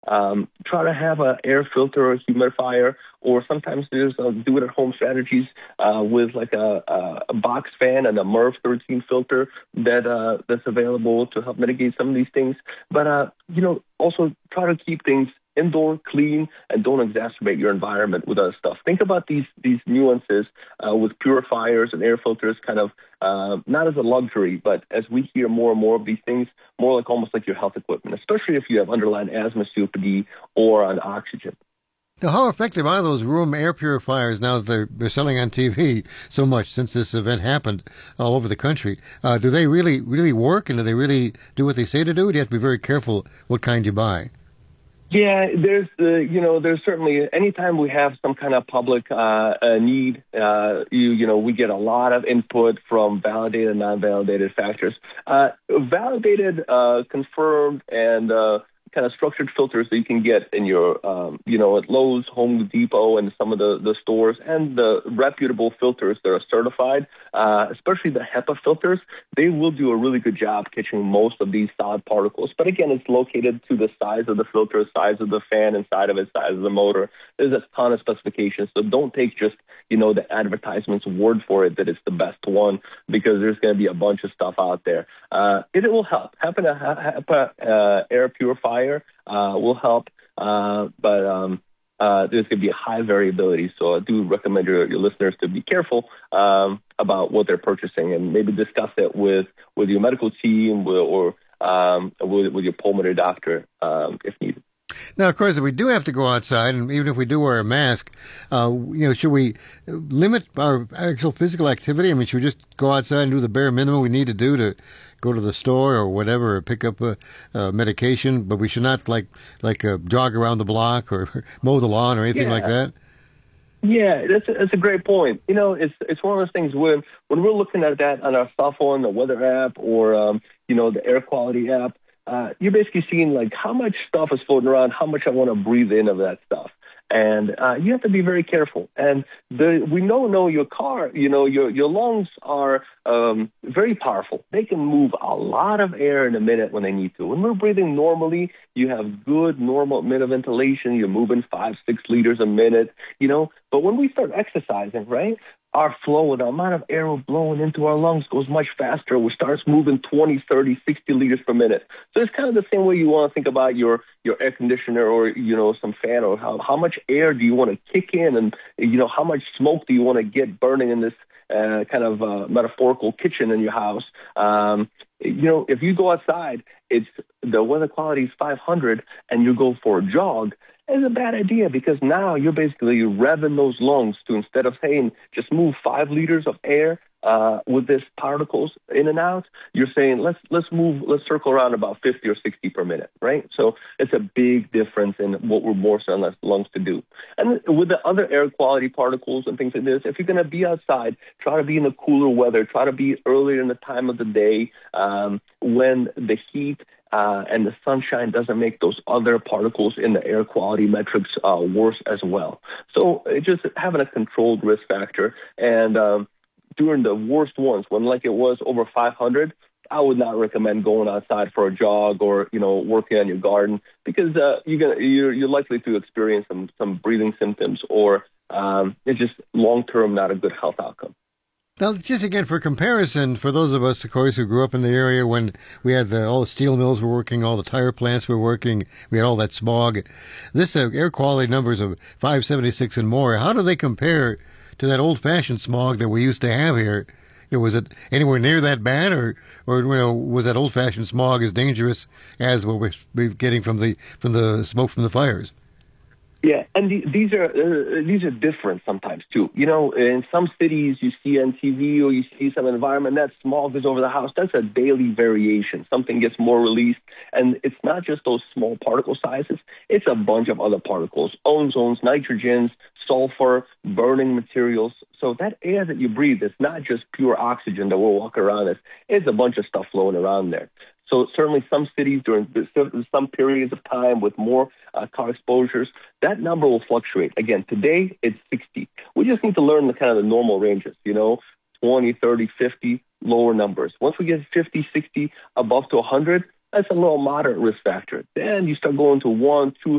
try to have an air filter or humidifier, or sometimes there's do-it-at-home strategies with like a box fan and a MERV 13 filter that's available to help mitigate some of these things. But, also try to keep things indoor, clean, and don't exacerbate your environment with other stuff. Think about these nuances with purifiers and air filters kind of not as a luxury, but as we hear more and more of these things, more like almost like your health equipment, especially if you have underlying asthma, COPD, or on oxygen. Now, how effective are those room air purifiers now that they're selling on TV so much since this event happened all over the country? Do they really work, and do they really do what they say to do? Do you have to be very careful what kind you buy? Yeah, there's certainly, anytime we have some kind of public need, we get a lot of input from validated and non-validated factors. Validated, confirmed, and kind of structured filters that you can get in your, at Lowe's, Home Depot, and some of the stores, and the reputable filters that are certified, especially the HEPA filters, they will do a really good job catching most of these solid particles. But again, it's located to the size of the filter, size of the fan inside of it, size of the motor. There's a ton of specifications, so don't take just, the advertisement's word for it that it's the best one, because there's going to be a bunch of stuff out there. It will help. HEPA air purifier will help, but there's going to be a high variability. So I do recommend your listeners to be careful about what they're purchasing, and maybe discuss it with your medical team or with your pulmonary doctor if needed. Now, of course, if we do have to go outside, and even if we do wear a mask, should we limit our actual physical activity? I mean, should we just go outside and do the bare minimum we need to do to go to the store or whatever, or pick up a medication, but we should not like jog around the block or mow the lawn or anything like that? Yeah, that's a great point. It's one of those things when we're looking at that on our cell phone, the weather app, or the air quality app. You're basically seeing like how much stuff is floating around, how much I want to breathe in of that stuff. And you have to be very careful. And we know your car, your lungs are very powerful. They can move a lot of air in a minute when they need to. When we're breathing normally, you have good normal minute of ventilation. You're moving 5-6 liters a minute, But when we start exercising, right, our flow, the amount of air blowing into our lungs goes much faster. We start moving 20, 30, 60 liters per minute. So it's kind of the same way you want to think about your air conditioner or, some fan, or how much air do you want to kick in, and, how much smoke do you want to get burning in this kind of metaphorical kitchen in your house. If you go outside, the weather quality is 500 and you go for a jog, it's a bad idea, because now you're basically revving those lungs to, instead of saying just move 5 liters of air with this particles in and out, you're saying let's circle around about 50 or 60 per minute, right? So it's a big difference in what we're more on our lungs to do. And with the other air quality particles and things like this, if you're going to be outside, try to be in the cooler weather, try to be earlier in the time of the day when the heat and the sunshine doesn't make those other particles in the air quality metrics worse as well. So just having a controlled risk factor. And during the worst ones, when like it was over 500, I would not recommend going outside for a jog or, working on your garden, because you're likely to experience some breathing symptoms, or it's just long-term not a good health outcome. Now, just again, for comparison, for those of us, of course, who grew up in the area when we had all the steel mills were working, all the tire plants were working, we had all that smog. This air quality numbers of 576 and more, how do they compare to that old-fashioned smog that we used to have here? Was it anywhere near that bad, or was that old-fashioned smog as dangerous as what we're getting from the smoke from the fires? Yeah, and these are different sometimes too. In some cities you see on TV or you see some environment that smog is over the house. That's a daily variation. Something gets more released, and it's not just those small particle sizes. It's a bunch of other particles: ozones, nitrogens, sulfur, burning materials. So that air that you breathe is not just pure oxygen that we're walking around with. It's a bunch of stuff flowing around there. So certainly some cities during some periods of time with more car exposures, that number will fluctuate. Again, today it's 60. We just need to learn the normal ranges, 20, 30, 50, lower numbers. Once we get 50, 60, above to 100, that's a little moderate risk factor. Then you start going to 1, 2,